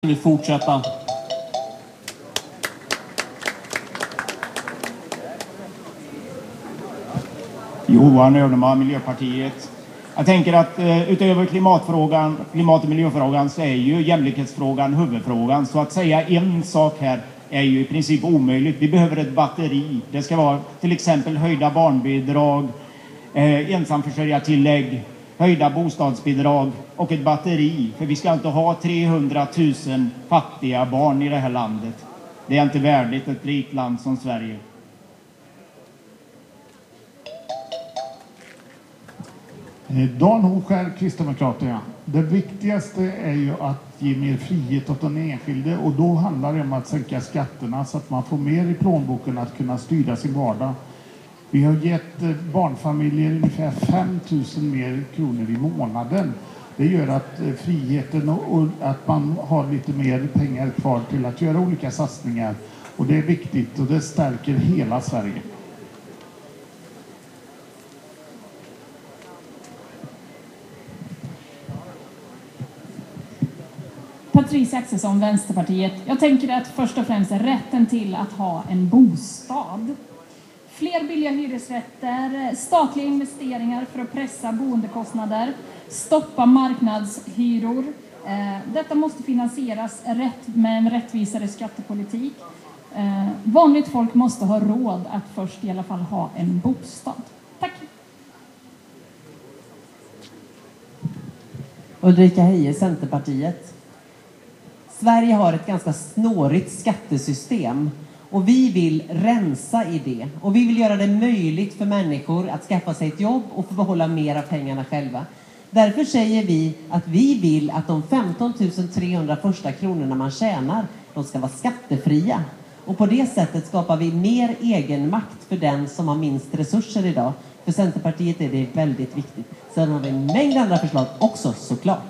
Vi fortsätta. Johan Överman, Miljöpartiet. Jag tänker att utöver klimat- och miljöfrågan så är ju jämlikhetsfrågan huvudfrågan. Så att säga en sak här är ju i princip omöjligt. Vi behöver ett batteri. Det ska vara till exempel höjda barnbidrag, ensamförsörjartillägg, höjda bostadsbidrag och ett batteri. För vi ska inte ha 300 000 fattiga barn i det här landet. Det är inte värdigt ett rikt land som Sverige. Dan Hovskär, Kristdemokraterna. Det viktigaste är ju att ge mer frihet åt den enskilde, och då handlar det om att sänka skatterna så att man får mer i plånboken att kunna styra sin vardag. Vi har gett barnfamiljer ungefär 5 000 mer kronor i månaden. Det gör att friheten och att man har lite mer pengar kvar till att göra olika satsningar. Och det är viktigt och det stärker hela Sverige. Patricia Axelsson, Vänsterpartiet. Jag tänker att först och främst är rätten till att ha en bostad. Fler billiga hyresrätter, statliga investeringar för att pressa boendekostnader, stoppa marknadshyror. Detta måste finansieras med en rättvisare skattepolitik. Vanligt folk måste ha råd att först i alla fall ha en bostad. Tack. Ulrika Heie, Centerpartiet. Sverige har ett ganska snårigt skattesystem och vi vill rensa i det. Och vi vill göra det möjligt för människor att skaffa sig ett jobb och få behålla mer av pengarna själva. Därför säger vi att vi vill att de 15 300 första kronorna man tjänar, de ska vara skattefria. Och på det sättet skapar vi mer egenmakt för den som har minst resurser idag. För Centerpartiet är det väldigt viktigt. Sen har vi en mängd andra förslag också, såklart.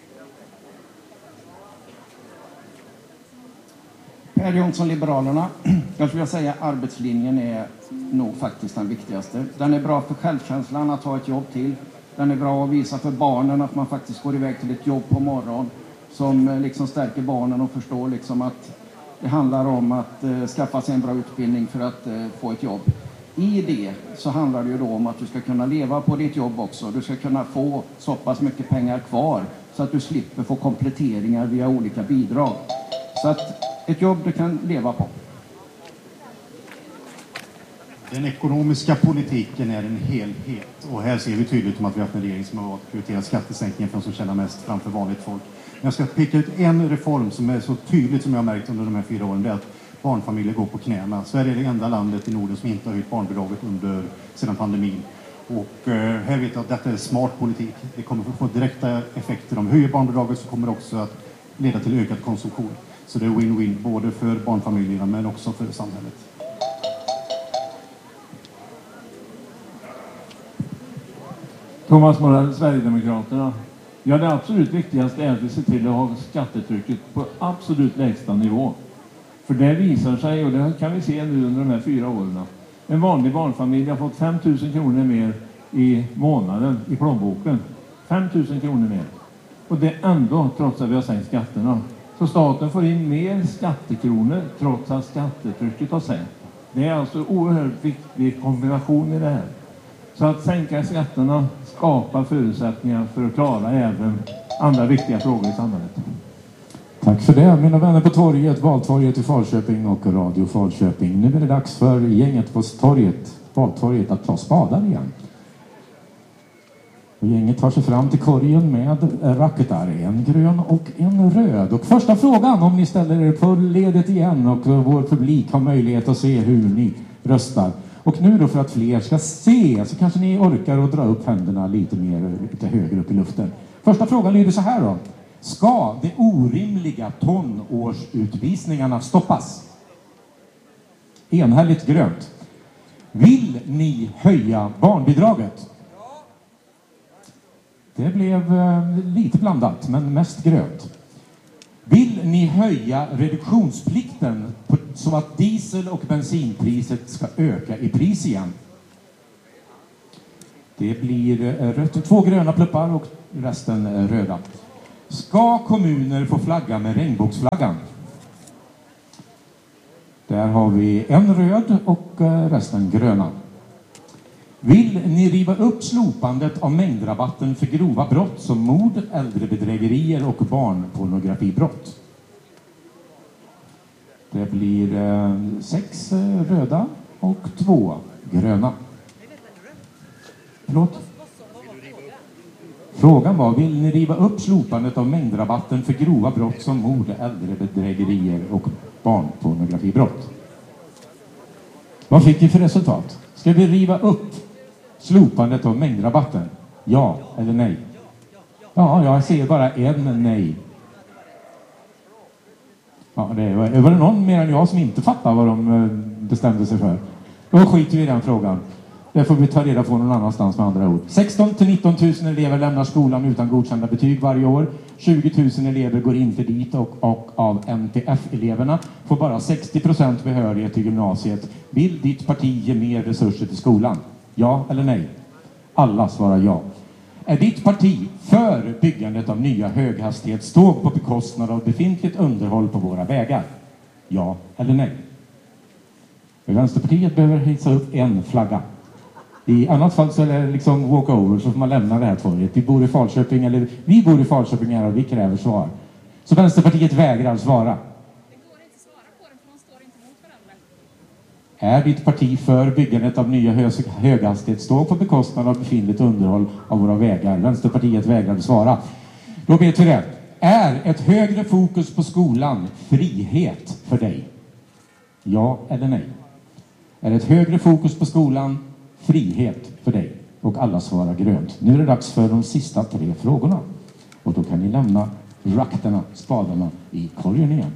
Per Jonsson, Liberalerna. Jag skulle säga att arbetslinjen är nog faktiskt den viktigaste. Den är bra för självkänslan att ha ett jobb till. Den är bra att visa för barnen att man faktiskt går iväg till ett jobb på morgonen som liksom stärker barnen och förstår liksom att det handlar om att skaffa sig en bra utbildning för att få ett jobb. I det så handlar det ju då om att du ska kunna leva på ditt jobb också. Du ska kunna få så pass mycket pengar kvar så att du slipper få kompletteringar via olika bidrag. Så att ett jobb du kan leva på. Den ekonomiska politiken är en helhet. Och här ser vi tydligt att vi har haft en regering som har prioriterat skattesänkningen för de som tjänar mest framför vanligt folk. Men jag ska peka ut en reform som är så tydligt som jag har märkt under de här 4 åren. Det är att barnfamiljer går på knäna. Sverige är det enda landet i Norden som inte har höjt barnbidraget sedan pandemin. Och här vet jag att detta är smart politik. Det kommer att få direkta effekter. Om vi höjer barnbidraget så kommer det också att leda till ökad konsumtion. Så det är win-win både för barnfamiljerna men också för samhället. Thomas Morell, Sverigedemokraterna. Ja, det absolut viktigaste är att vi ser till att ha skattetrycket på absolut lägsta nivå. För det visar sig, och det kan vi se nu under de här 4 åren. En vanlig barnfamilj har fått 5 000 kronor mer i månaden i plånboken. 5 000 kronor mer. Och det är ändå trots att vi har sänkt skatterna. Så staten får in mer skattekronor trots att skattetrycket har sänkt. Det är alltså en oerhört viktig kombination i det här. Så att sänka skatterna skapar förutsättningar för att klara även andra viktiga frågor i samhället. Tack för det, mina vänner på torget, Valtorget i Falköping och Radio Falköping. Nu är det dags för gänget på torget, Valtorget, att ta spadar igen. Och gänget tar sig fram till korgen med racketar, en grön och en röd. Och första frågan, om ni ställer er på ledet igen och vår publik har möjlighet att se hur ni röstar. Och nu då, för att fler ska se, så kanske ni orkar att dra upp händerna lite högre upp i luften. Första frågan lyder så här då. Ska de orimliga tonårsutvisningarna stoppas? Enhälligt grönt. Vill ni höja barnbidraget? Det blev lite blandat, men mest grönt. Vill ni höja reduktionsplikten så att diesel- och bensinpriset ska öka i pris igen? Det blir rött. 2 gröna pluppar och resten röda. Ska kommuner få flagga med regnbågsflaggan? Där har vi en röd och resten gröna. Vill ni riva upp slopandet av mängdrabatten för grova brott som mord, äldrebedrägerier och barnpornografibrott? Det blir 6 röda och 2 gröna. Förlåt? Frågan var, vill ni riva upp slopandet av mängdrabatten för grova brott som mord, äldrebedrägerier och barnpornografibrott? Vad fick vi för resultat? Ska vi riva upp slopandet av mängdrabatten? Ja eller nej? Ja, jag ser bara en nej. Ja, var det någon mer än jag som inte fattar vad de bestämde sig för? Då skiter vi i den frågan. Det får vi ta reda på någon annanstans med andra ord. 16 till 19 000 elever lämnar skolan utan godkända betyg varje år. 20 000 elever går inte dit och av NTF-eleverna får bara 60% behörighet till gymnasiet. Vill ditt parti ge mer resurser till skolan? Ja eller nej? Alla svarar ja. Är ditt parti för byggandet av nya höghastighetståg på bekostnad av befintligt underhåll på våra vägar? Ja eller nej? Vänsterpartiet behöver hissa upp en flagga. I annat fall så är det liksom walkover, så får man lämna det här torget. Vi bor i Falköping här och vi kräver svar. Så Vänsterpartiet vägrar svara. Det går inte att svara på den för de står inte mot varandra. Är ditt parti för byggandet av nya höghastighetståg på bekostnad av befintligt underhåll av våra vägar? Vänsterpartiet vägrade svara. Då vet vi det. Är ett högre fokus på skolan frihet för dig? Ja eller nej? Är ett högre fokus på skolan frihet för dig? Och alla svarar grönt. Nu är det dags för de sista 3 frågorna. Och då kan ni lämna rakterna, spadarna i korgen igen.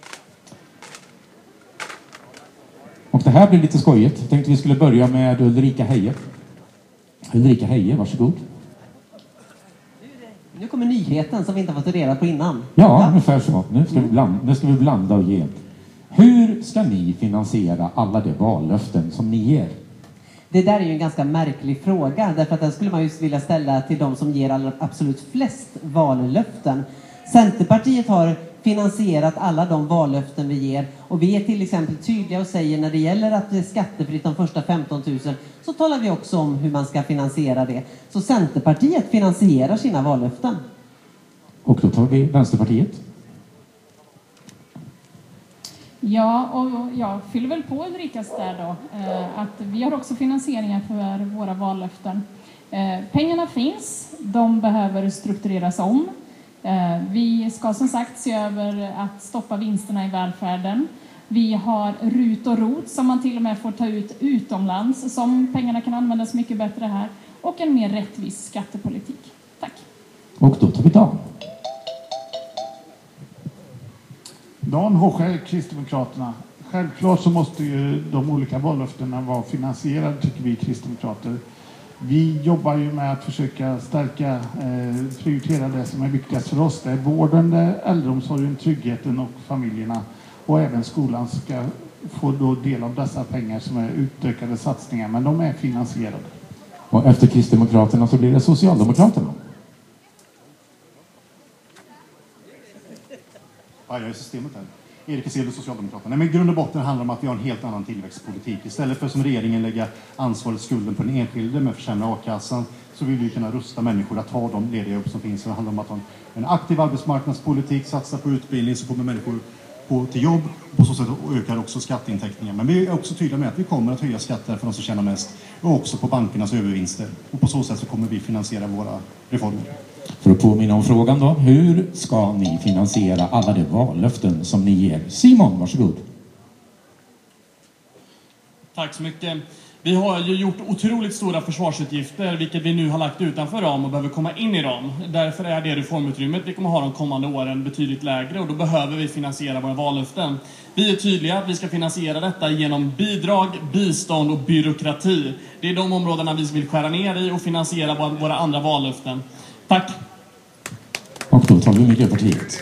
Och det här blir lite skojigt. Jag tänkte vi skulle börja med Ulrika Heie. Ulrika Heie, varsågod. Nu kommer nyheten som vi inte har fått reda på innan. Ja, ungefär så. Nu ska vi blanda och ge. Hur ska ni finansiera alla de vallöften som ni ger? Det där är ju en ganska märklig fråga, därför att den skulle man ju vilja ställa till de som ger absolut flest vallöften. Centerpartiet har finansierat alla de vallöften vi ger, och vi är till exempel tydliga och säger när det gäller att det är skattefritt de första 15 000, så talar vi också om hur man ska finansiera det. Så Centerpartiet finansierar sina vallöften. Och då tar vi Vänsterpartiet. Ja, och jag fyller väl på Ulrikas där då, att vi har också finansieringar för våra vallöften. Pengarna finns, de behöver struktureras om. Vi ska som sagt se över att stoppa vinsterna i välfärden. Vi har RUT och ROT som man till och med får ta ut utomlands, som pengarna kan användas mycket bättre här. Och en mer rättvis skattepolitik. Tack. Och då tar vi Dan. Dan Hoxha, Kristdemokraterna. Självklart så måste ju de olika vallöftena vara finansierade, tycker vi kristdemokrater. Vi jobbar ju med att försöka stärka, prioritera det som är viktigast för oss. Det är vården, det är äldreomsorgen, tryggheten och familjerna. Och även skolan ska få då del av dessa pengar som är utökade satsningar, men de är finansierade. Och efter Kristdemokraterna så blir det Socialdemokraterna. Ja, jag är systemet här. Erik Eselius, Socialdemokraterna. Nej, men i grund och botten handlar det om att vi har en helt annan tillväxtpolitik. Istället för som regeringen lägga ansvaret, skulden på den enskilde med försämra a-kassan, så vill vi kunna rusta människor att ta de lediga jobb som finns. Det handlar om att ha en aktiv arbetsmarknadspolitik, satsa på utbildning, så kommer människor till jobb. På så sätt ökar också skatteintäkterna. Men vi är också tydliga med att vi kommer att höja skatter för de som tjänar mest, och också på bankernas övervinster. Och på så sätt så kommer vi finansiera våra reformer. För att påminna om frågan då, hur ska ni finansiera alla de vallöften som ni ger? Simon, varsågod. Tack så mycket. Vi har ju gjort otroligt stora försvarsutgifter, vilket vi nu har lagt utanför ram och behöver komma in i ram. Därför är det reformutrymmet vi kommer ha de kommande åren betydligt lägre, och då behöver vi finansiera våra vallöften. Vi är tydliga att vi ska finansiera detta genom bidrag, bistånd och byråkrati. Det är de områdena vi vill skära ner i och finansiera våra andra vallöften. Tack! Och då tar vi Miljöpartiet.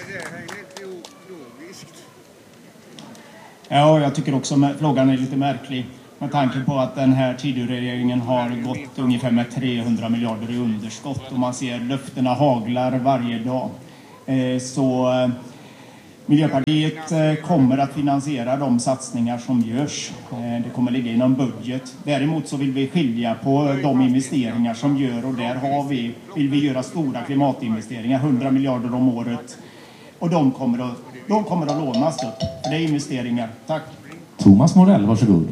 Ja, jag tycker också att frågan är lite märklig. Med tanke på att den här Tidöregeringen har gått ungefär med 300 miljarder i underskott. Och man ser löftena haglar varje dag. Så Miljöpartiet kommer att finansiera de satsningar som görs. Det kommer ligga inom budget. Däremot så vill vi skilja på de investeringar som gör, och där vill vi göra stora klimatinvesteringar, 100 miljarder om året. Och de kommer att lånas upp. För det är investeringar. Tack. Thomas Morell, varsågod.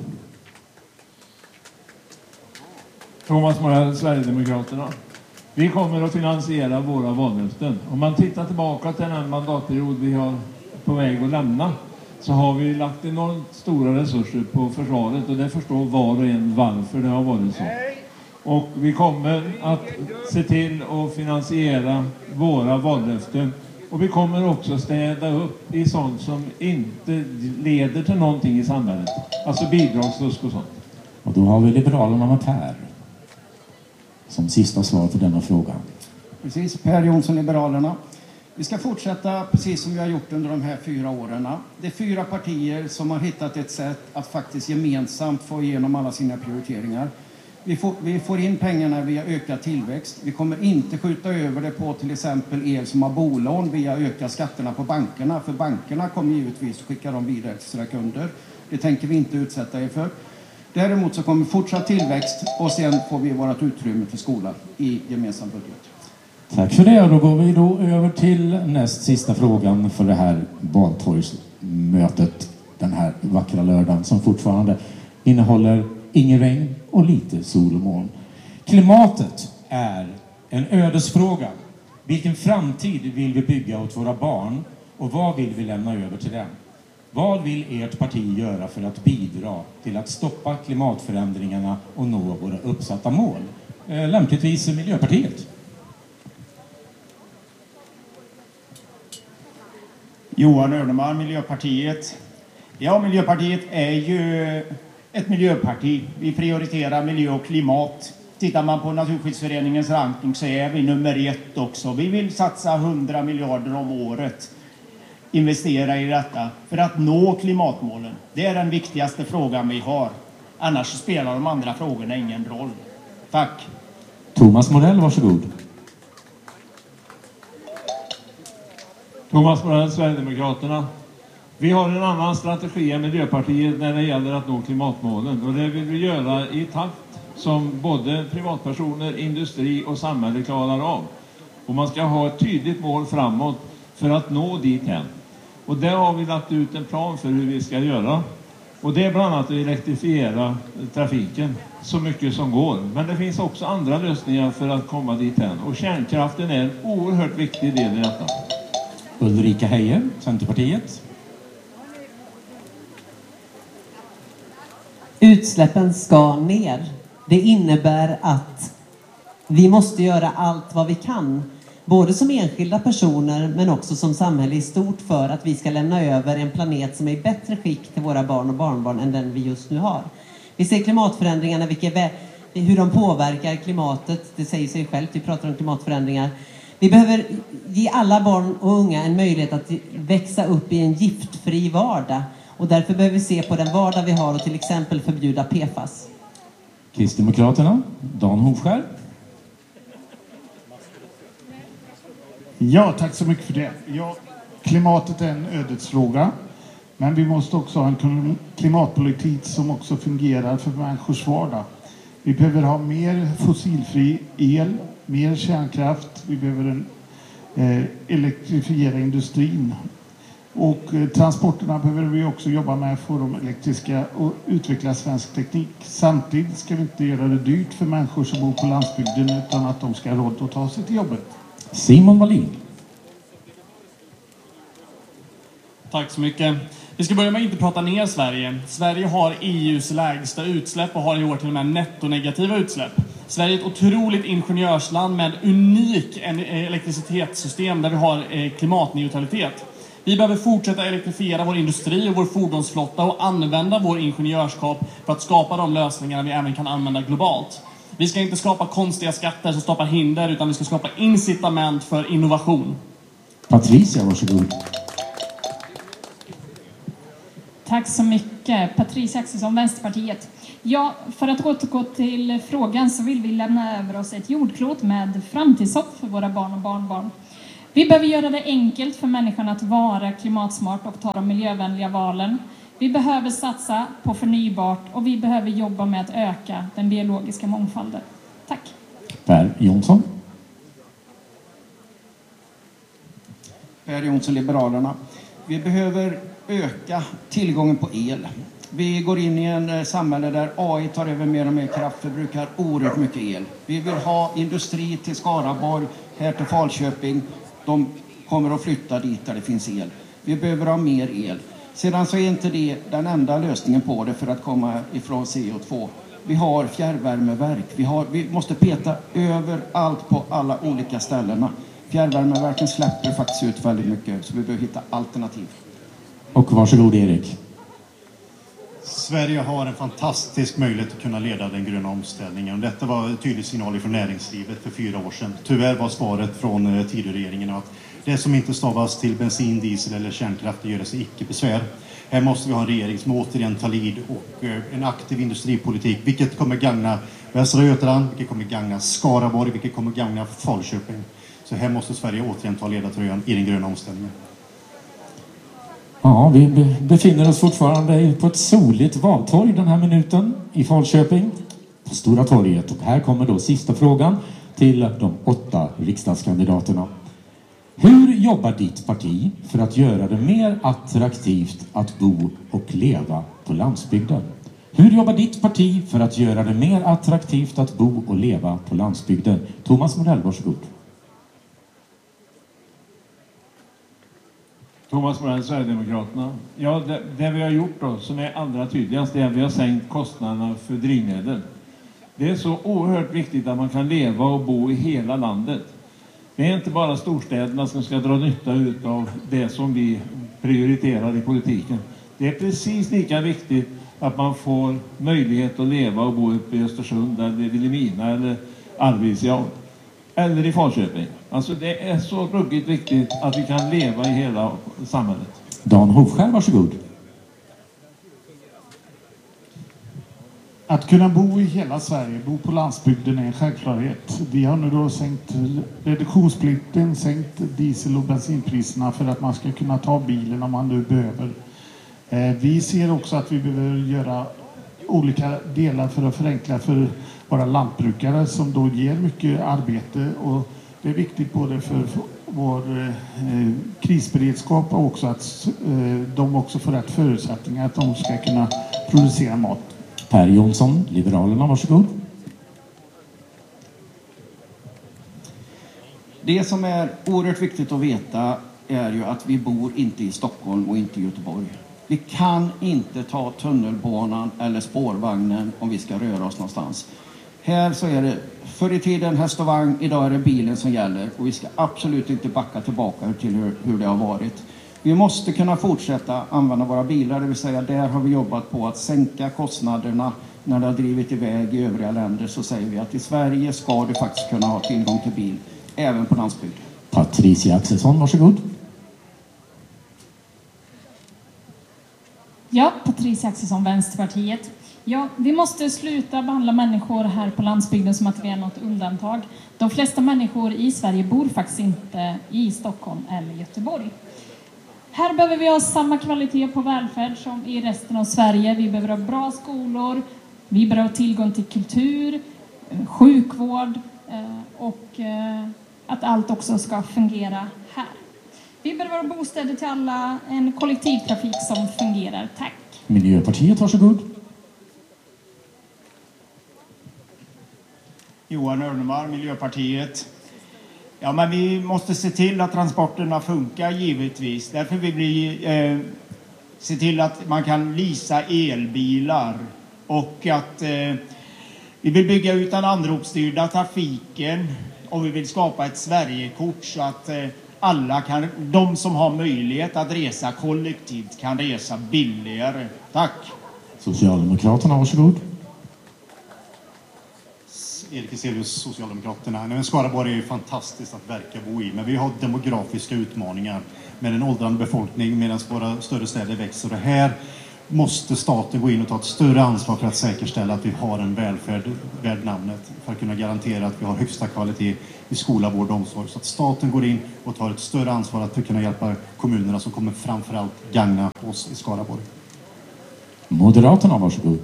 Thomas Morell, Sverigedemokraterna. Vi kommer att finansiera våra vallöften. Om man tittar tillbaka till den mandatperiod vi har på väg att lämna, så har vi lagt enormt stora resurser på försvaret, och det förstår var och en varför det har varit så. Och vi kommer att se till att finansiera våra vallöften, och vi kommer också städa upp i sånt som inte leder till någonting i samhället. Alltså bidragsfusk och sånt. Och då har vi Liberalerna med Per som sista svar på denna fråga. Precis, Per Jonsson, Liberalerna. Vi ska fortsätta precis som vi har gjort under de här 4 åren. Det är 4 partier som har hittat ett sätt att faktiskt gemensamt få igenom alla sina prioriteringar. Vi får in pengarna via ökad tillväxt. Vi kommer inte skjuta över det på till exempel er som har bolån via öka skatterna på bankerna. För bankerna kommer givetvis att skicka dem vidare till sina kunder. Det tänker vi inte utsätta er för. Däremot så kommer fortsatt tillväxt, och sen får vi vårt utrymme för skolan i gemensam budget. Tack för det. Och då går vi då över till näst sista frågan för det här badtorgsmötet den här vackra lördagen, som fortfarande innehåller ingen regn och lite sol och moln. Klimatet är en ödesfråga. Vilken framtid vill vi bygga åt våra barn, och vad vill vi lämna över till dem? Vad vill ert parti göra för att bidra till att stoppa klimatförändringarna och nå våra uppsatta mål? Lämpligtvis Miljöpartiet. Johan Örneman, Miljöpartiet. Ja, Miljöpartiet är ju ett miljöparti. Vi prioriterar miljö och klimat. Tittar man på Naturskyddsföreningens ranking så är vi nummer 1 också. Vi vill satsa 100 miljarder om året. Investera i detta för att nå klimatmålen. Det är den viktigaste frågan vi har. Annars spelar de andra frågorna ingen roll. Tack. Thomas Morell, varsågod. Thomas Morell, Sverigedemokraterna. Vi har en annan strategi än Miljöpartiet när det gäller att nå klimatmålen. Och det vill vi göra i takt som både privatpersoner, industri och samhälle klarar av. Och man ska ha ett tydligt mål framåt för att nå dit hän. Och där har vi lagt ut en plan för hur vi ska göra. Och det är bland annat att elektrifiera trafiken så mycket som går. Men det finns också andra lösningar för att komma dit hän. Och kärnkraften är en oerhört viktig del i detta. Ulrika Heijer, Centerpartiet. Utsläppen ska ner. Det innebär att vi måste göra allt vad vi kan, både som enskilda personer men också som samhälle i stort, för att vi ska lämna över en planet som är i bättre skick till våra barn och barnbarn än den vi just nu har. Vi ser klimatförändringarna, hur de påverkar klimatet. Det säger sig självt, vi pratar om klimatförändringar. Vi behöver ge alla barn och unga en möjlighet att växa upp i en giftfri vardag. Och därför behöver vi se på den vardag vi har och till exempel förbjuda PFAS. Kristdemokraterna, Dan Hovskär. Ja, tack så mycket för det. Ja, klimatet är en ödesfråga. Men vi måste också ha en klimatpolitik som också fungerar för människors vardag. Vi behöver ha mer fossilfri el, mer kärnkraft. Vi behöver elektrifiera industrin. Och transporterna behöver vi också jobba med för de elektriska och utveckla svensk teknik. Samtidigt ska vi inte göra det dyrt för människor som bor på landsbygden, utan att de ska ha råd att ta sig till jobbet. Simon Wallin. Tack så mycket. Vi ska börja med att inte prata ner Sverige. Sverige har EUs lägsta utsläpp och har i år till och med nettonegativa utsläpp. Sverige är ett otroligt ingenjörsland med unik elektricitetssystem där vi har klimatneutralitet. Vi behöver fortsätta elektrifiera vår industri och vår fordonsflotta och använda vår ingenjörskap för att skapa de lösningar vi även kan använda globalt. Vi ska inte skapa konstiga skatter som skapar hinder, utan vi ska skapa incitament för innovation. Patricia, varsågod. Tack så mycket. Patricia Axelsson, Vänsterpartiet. Ja, för att återgå till frågan så vill vi lämna över oss ett jordklot med framtidshopp för våra barn och barnbarn. Vi behöver göra det enkelt för människan att vara klimatsmart och ta de miljövänliga valen. Vi behöver satsa på förnybart och vi behöver jobba med att öka den biologiska mångfalden. Tack. Per Jonsson. Per Jonsson, Liberalerna. Vi behöver öka tillgången på el. Vi går in i en samhälle där AI tar över mer och mer kraft, förbrukar oerhört mycket el. Vi vill ha industri till Skaraborg, här till Falköping. De kommer att flytta dit där det finns el. Vi behöver ha mer el. Sedan så är inte det den enda lösningen på det för att komma ifrån CO2. Vi har fjärrvärmeverk. Vi måste peta överallt på alla olika ställena. Fjärrvärmeverken släpper faktiskt ut väldigt mycket, så vi behöver hitta alternativ. Och varsågod Erik. Sverige har en fantastisk möjlighet att kunna leda den gröna omställningen. Detta var en tydlig signal från näringslivet för 4 år sedan. Tyvärr var svaret från Tidöregeringen att det som inte stavas till bensin, diesel eller kärnkraft gör det sig icke besvär. Här måste vi ha en regering som återigen tar lid och en aktiv industripolitik, vilket kommer gagna Västra Götaland, vilket kommer gagna Skaraborg, vilket kommer gagna Falköping. Så här måste Sverige återigen ta ledartröjan i den gröna omställningen. Ja, vi befinner oss fortfarande på ett soligt valtorg den här minuten i Falköping, på Stora torget. Och här kommer då sista frågan till de 8 riksdagskandidaterna. Hur jobbar ditt parti för att göra det mer attraktivt att bo och leva på landsbygden? Hur jobbar ditt parti för att göra det mer attraktivt att bo och leva på landsbygden? Thomas Morell, varsågod. Thomas Morell, Sverigedemokraterna. Ja, det vi har gjort då, som är allra tydligast, är att vi har sänkt kostnaderna för drivmedel. Det är så oerhört viktigt att man kan leva och bo i hela landet. Det är inte bara storstäderna som ska dra nytta av det som vi prioriterar i politiken. Det är precis lika viktigt att man får möjlighet att leva och bo uppe i Östersund eller i Vilhelmina eller Arvidsjaur eller i Falköping. Alltså det är så ruggigt viktigt att vi kan leva i hela samhället. Dan Hovskär, varsågod. Att kunna bo i hela Sverige, bo på landsbygden är en självklarhet. Vi har nu då sänkt reduktionsplikten, sänkt diesel- och bensinpriserna för att man ska kunna ta bilen om man nu behöver. Vi ser också att vi behöver göra olika delar för att förenkla för våra lantbrukare som då ger mycket arbete, och det är viktigt både för vår krisberedskap och också att de också får rätt förutsättningar att de ska kunna producera mat. Per Jonsson, Liberalerna, varsågod. Det som är oerhört viktigt att veta är ju att vi bor inte i Stockholm och inte i Göteborg. Vi kan inte ta tunnelbanan eller spårvagnen om vi ska röra oss någonstans. Här så är det förr i tiden häst och vagn, idag är det bilen som gäller, och vi ska absolut inte backa tillbaka till hur det har varit. Vi måste kunna fortsätta använda våra bilar, det vill säga där har vi jobbat på att sänka kostnaderna när det har drivit iväg i övriga länder. Så säger vi att i Sverige ska du faktiskt kunna ha tillgång till bil, även på landsbygd. Patricia Axelsson, varsågod. Ja, Patricia Axelsson, Vänsterpartiet. Ja, vi måste sluta behandla människor här på landsbygden som att vi är något undantag. De flesta människor i Sverige bor faktiskt inte i Stockholm eller Göteborg. Här behöver vi ha samma kvalitet på välfärd som i resten av Sverige. Vi behöver ha bra skolor, vi behöver ha tillgång till kultur, sjukvård och att allt också ska fungera här. Vi behöver ha bostäder till alla, en kollektivtrafik som fungerar. Tack. Miljöpartiet, varsågod. Johan Örnemar, Miljöpartiet. Ja, men vi måste se till att transporterna funkar givetvis. Därför vill vi se till att man kan leasa elbilar och att vi vill bygga ut den anropsstyrda trafiken, och vi vill skapa ett Sverigekort så att alla kan, de som har möjlighet att resa kollektivt kan resa billigare. Tack. Socialdemokraterna, varsågod. Erik Eselius, Socialdemokraterna. Men Skaraborg är ju fantastiskt att verka och bo i, men vi har demografiska utmaningar med en åldrande befolkning medan våra större städer växer. Och här måste staten gå in och ta ett större ansvar för att säkerställa att vi har en välfärd värd namnet, för att kunna garantera att vi har högsta kvalitet i skola, vård och omsorg. Så att staten går in och tar ett större ansvar att kunna hjälpa kommunerna som kommer framförallt gagna oss i Skaraborg. Moderaterna, varsågod.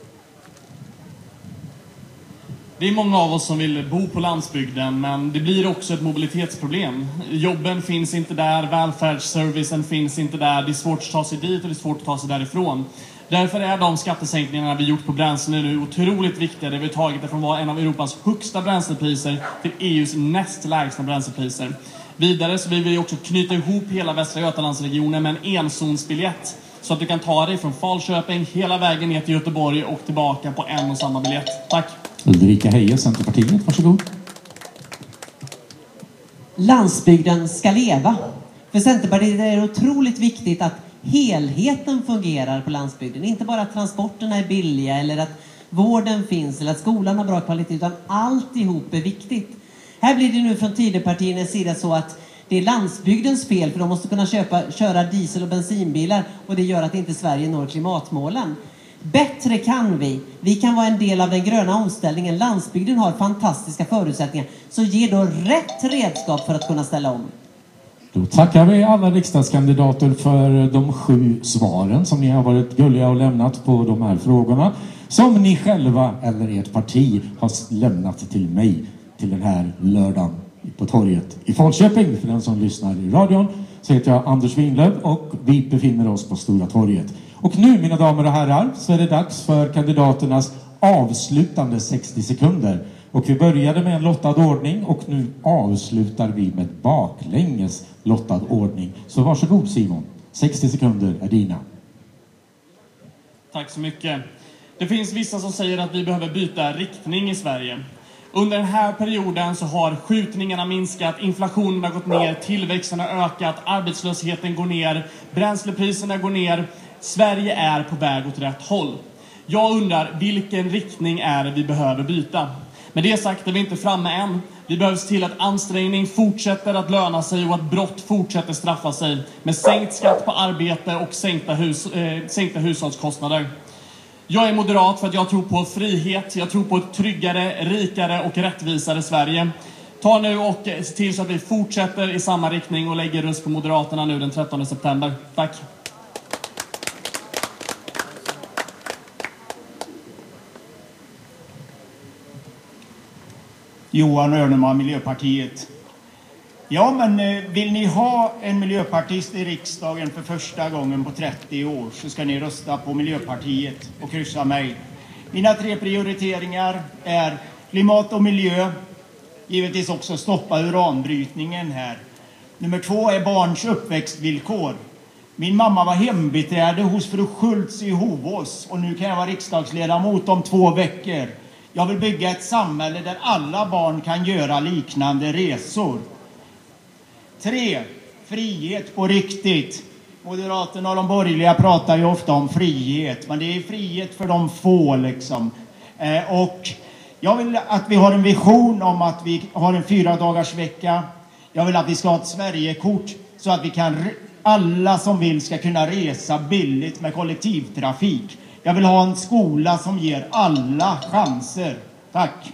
Det är många av oss som vill bo på landsbygden, men det blir också ett mobilitetsproblem. Jobben finns inte där, välfärdsservicen finns inte där, det är svårt att ta sig dit och det är svårt att ta sig därifrån. Därför är de skattesänkningarna vi gjort på bränsle nu otroligt viktiga. Det vi tagit det från var en av Europas högsta bränslepriser till EUs näst lägsta bränslepriser. Vidare så vill vi också knyta ihop hela Västra Götalandsregionen med en enzonsbiljett. Så att du kan ta dig från Falköping hela vägen ner till Göteborg och tillbaka på en och samma biljett. Tack! Ulrika Heie, Centerpartiet, varsågod. Landsbygden ska leva. För Centerpartiet är det otroligt viktigt att helheten fungerar på landsbygden. Inte bara att transporterna är billiga eller att vården finns eller att skolan har bra kvalitet, utan alltihop är viktigt. Här blir det nu från Tidöpartiernas sida så att det är landsbygdens fel, för de måste kunna köra diesel- och bensinbilar, och det gör att inte Sverige når klimatmålen. Bättre kan vi. Vi kan vara en del av den gröna omställningen. Landsbygden har fantastiska förutsättningar. Så ge då rätt redskap för att kunna ställa om. Då tackar vi alla riksdagskandidater för de 7 svaren som ni har varit gulliga och lämnat på de här frågorna. Som ni själva eller ert parti har lämnat till mig till den här lördagen på torget i Falköping. För den som lyssnar i radion så heter jag Anders Winlöf och vi befinner oss på Stora torget. Och nu, mina damer och herrar, så är det dags för kandidaternas avslutande 60 sekunder. Och vi började med en lottad ordning och nu avslutar vi med baklänges lottad ordning. Så varsågod Simon, 60 sekunder är dina. Tack så mycket. Det finns vissa som säger att vi behöver byta riktning i Sverige. Under den här perioden så har skjutningarna minskat, inflationen har gått ner, tillväxten har ökat, arbetslösheten går ner, bränslepriserna går ner. Sverige är på väg åt rätt håll. Jag undrar, vilken riktning är det vi behöver byta? Med det sagt är vi inte framme än. Vi behöver se till att ansträngning fortsätter att löna sig och att brott fortsätter straffa sig. Med sänkt skatt på arbete och sänkta hushållskostnader. Jag är moderat för att jag tror på frihet. Jag tror på ett tryggare, rikare och rättvisare Sverige. Ta nu och se till så att vi fortsätter i samma riktning och lägger röst på Moderaterna nu den 13 september. Tack! Johan Örneman, Miljöpartiet. Ja, men vill ni ha en miljöpartist i riksdagen för första gången på 30 år så ska ni rösta på Miljöpartiet och kryssa mig. Mina 3 prioriteringar är klimat och miljö. Givetvis också stoppa uranbrytningen här. Nummer 2 är barns uppväxtvillkor. Min mamma var hembiträde hos fru Schultz i Hovås och nu kan jag vara riksdagsledamot om 2 veckor. Jag vill bygga ett samhälle där alla barn kan göra liknande resor. 3. Frihet på riktigt. Moderaterna och de borgerliga pratar ju ofta om frihet, men det är frihet för de få liksom. Och jag vill att vi har en vision om att vi har en 4-dagarsvecka. Jag vill att vi ska ha ett Sverigekort så att vi kan, alla som vill ska kunna resa billigt med kollektivtrafik. Jag vill ha en skola som ger alla chanser. Tack.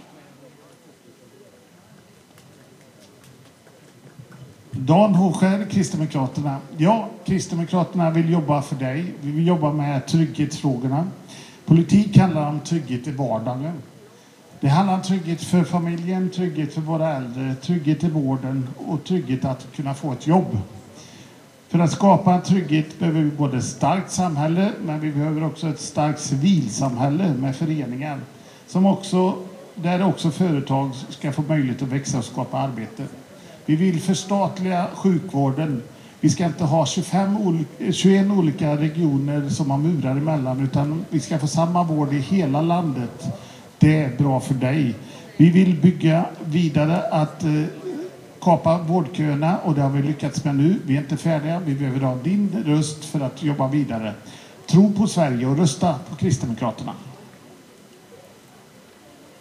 Dan Hoskär, Kristdemokraterna. Ja, Kristdemokraterna vill jobba för dig. Vi vill jobba med trygghetsfrågorna. Politik handlar om trygghet i vardagen. Det handlar om trygghet för familjen, trygghet för våra äldre, trygghet i vården och trygghet att kunna få ett jobb. För att skapa en trygghet behöver vi både ett starkt samhälle, men vi behöver också ett starkt civilsamhälle med föreningar. Där också företag ska få möjlighet att växa och skapa arbete. Vi vill förstatliga sjukvården. Vi ska inte ha 21 olika regioner som har murar emellan, utan vi ska få samma vård i hela landet. Det är bra för dig. Vi vill bygga vidare att kapa vårdköerna och det har vi lyckats med nu. Vi är inte färdiga. Vi behöver ha din röst för att jobba vidare. Tro på Sverige och rösta på Kristdemokraterna.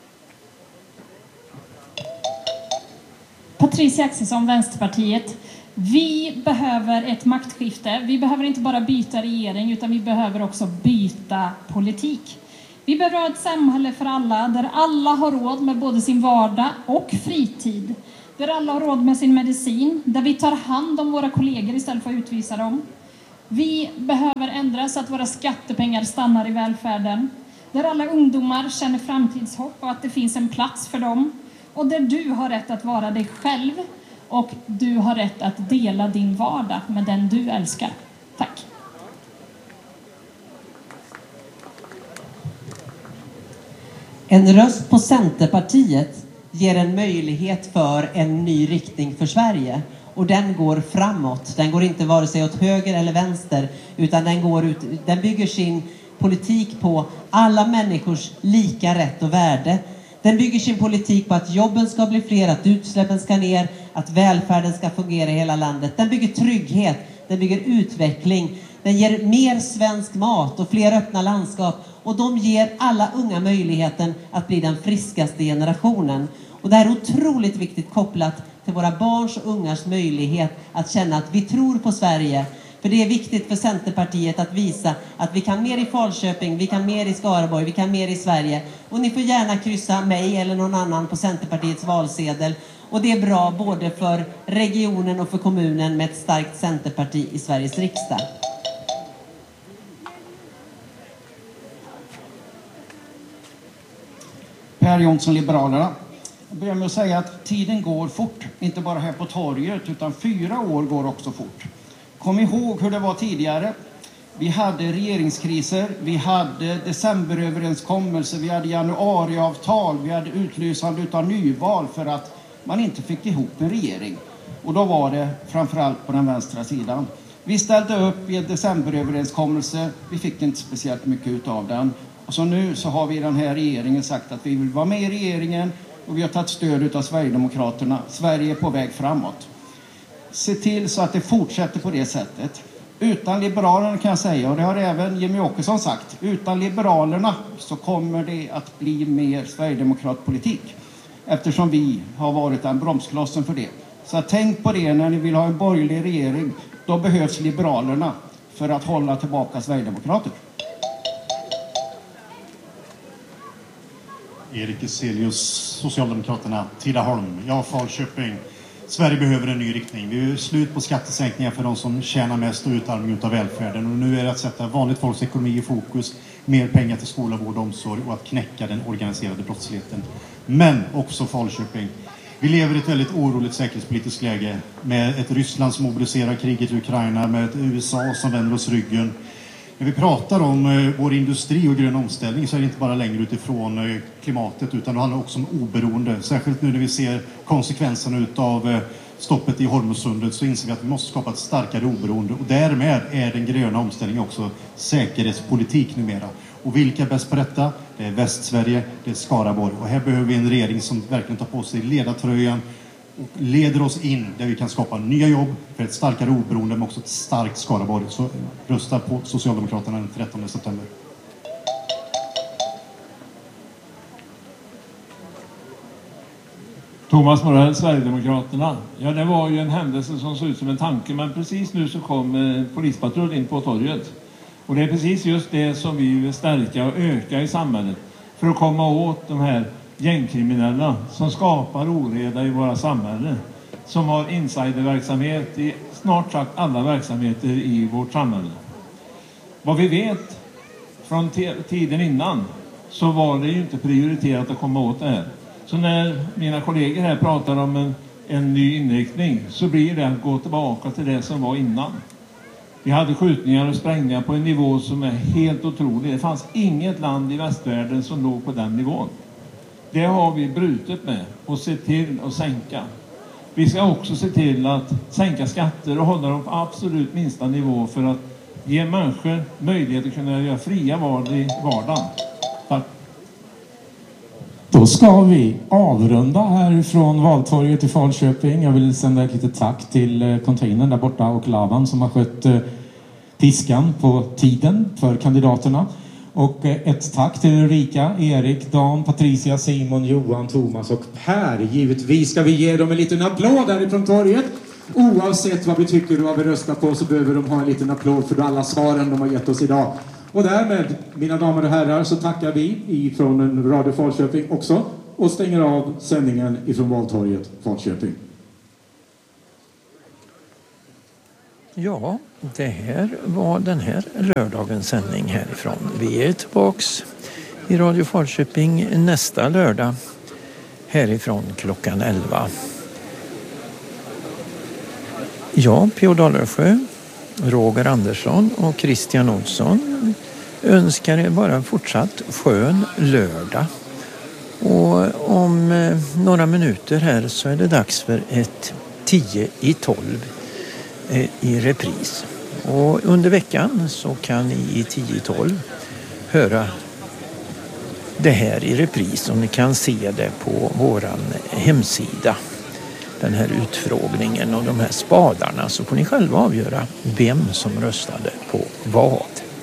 Patricia Axelsson, Vänsterpartiet. Vi behöver ett maktskifte. Vi behöver inte bara byta regering, utan vi behöver också byta politik. Vi behöver ha ett samhälle för alla, där alla har råd med både sin vardag och fritid. Där alla har råd med sin medicin, där vi tar hand om våra kollegor istället för att utvisa dem. Vi behöver ändra så att våra skattepengar stannar i välfärden. Där alla ungdomar känner framtidshopp och att det finns en plats för dem. Och där du har rätt att vara dig själv och du har rätt att dela din vardag med den du älskar. Tack. En röst på Centerpartiet ger en möjlighet för en ny riktning för Sverige. Och den går framåt. Den går inte vare sig åt höger eller vänster, utan den bygger sin politik på alla människors lika rätt och värde. Den bygger sin politik på att jobben ska bli fler, att utsläppen ska ner, att välfärden ska fungera i hela landet. Den bygger trygghet, den bygger utveckling. Den ger mer svensk mat och fler öppna landskap. Och de ger alla unga möjligheten att bli den friskaste generationen. Och det här är otroligt viktigt kopplat till våra barns och ungars möjlighet att känna att vi tror på Sverige. För det är viktigt för Centerpartiet att visa att vi kan mer i Falköping, vi kan mer i Skaraborg, vi kan mer i Sverige. Och ni får gärna kryssa mig eller någon annan på Centerpartiets valsedel. Och det är bra både för regionen och för kommunen med ett starkt Centerparti i Sveriges riksdag. Per Jonsson, Liberalerna. Jag börjar med att säga att tiden går fort. Inte bara här på torget, utan 4 år går också fort. Kom ihåg hur det var tidigare. Vi hade regeringskriser, vi hade decemberöverenskommelser, vi hade januariavtal, vi hade utlysande av nyval för att man inte fick ihop en regering. Och då var det framförallt på den vänstra sidan. Vi ställde upp i en decemberöverenskommelse, vi fick inte speciellt mycket av den. Och så nu så har vi i den här regeringen sagt att vi vill vara med i regeringen och vi har tagit stöd av Sverigedemokraterna. Sverige är på väg framåt. Se till så att det fortsätter på det sättet. Utan Liberalerna kan jag säga, och det har även Jimmy Åkesson sagt, utan Liberalerna så kommer det att bli mer Sverigedemokratpolitik. Eftersom vi har varit den bromsklossen för det. Så tänk på det när ni vill ha en borgerlig regering. Då behövs Liberalerna för att hålla tillbaka Sverigedemokrater. Erik Eselius, Socialdemokraterna, Tidaholm, Falköping. Sverige behöver en ny riktning. Vi är slut på skattesänkningar för de som tjänar mest och utarmning av välfärden. Och nu är det att sätta vanligt folks ekonomi i fokus, mer pengar till skola, vård och omsorg och att knäcka den organiserade brottsligheten. Men också Falköping. Vi lever i ett väldigt oroligt säkerhetspolitiskt läge med ett Ryssland som mobiliserar kriget i Ukraina, med ett USA som vänder oss ryggen. När vi pratar om vår industri och grön omställning så är det inte bara längre utifrån klimatet utan det handlar också om oberoende. Särskilt nu när vi ser konsekvenserna av stoppet i Hormuzsundet så inser vi att vi måste skapa ett starkare oberoende. Och därmed är den gröna omställningen också säkerhetspolitik numera. Och vilka är bäst på detta? Det är Västsverige, det är Skaraborg. Och här behöver vi en regering som verkligen tar på sig ledartröjan och leder oss in där vi kan skapa nya jobb för ett starkare oberoende men också ett starkt Skaraborg. Så rösta på Socialdemokraterna den 13 september. Thomas Morell, Sverigedemokraterna. Ja, det var ju en händelse som såg ut som en tanke, men precis nu så kom polispatrull in på torget. Och det är precis just det som vi vill stärka och öka i samhället för att komma åt de här gängkriminella som skapar oreda i våra samhällen, som har insiderverksamhet i snart sagt alla verksamheter i vårt samhälle. Vad vi vet från tiden innan så var det ju inte prioriterat att komma åt det här. Så när mina kollegor här pratar om en ny inriktning så blir det att gå tillbaka till det som var innan. Vi hade skjutningar och sprängningar på en nivå som är helt otrolig. Det fanns inget land i västvärlden som låg på den nivån. Det har vi brutit med och sett till att sänka. Vi ska också se till att sänka skatter och hålla dem på absolut minsta nivå för att ge människor möjlighet att kunna göra fria val i vardagen. Tack. Då ska vi avrunda här från Valtorget i Falköping. Jag vill sända ett litet tack till containern där borta och Lavan som har skött piskan på tiden för kandidaterna. Och ett tack till Ulrika, Erik, Dan, Patricia, Simon, Johan, Thomas och Per. Givetvis ska vi ge dem en liten applåd därifrån torget. Oavsett vad vi tycker och vad vi röstar på så behöver de ha en liten applåd för alla svaren de har gett oss idag. Och därmed, mina damer och herrar, så tackar vi ifrån Radio Falköping också och stänger av sändningen ifrån Valtorget Falköping. Ja, det här var den här lördagens sändning härifrån. Vi är tillbaks i Radio Falköping nästa lördag härifrån klockan 11. Ja, P.O. Dalersjö, Roger Andersson och Christian Olsson önskar er bara fortsatt skön lördag. Och om några minuter här så är det dags för ett 10 i 12 i repris. Och under veckan så kan ni i 10 i 12 höra det här i repris och ni kan se det på våran hemsida. Den här utfrågningen och de här spadarna, så får ni själva avgöra vem som röstade på vad.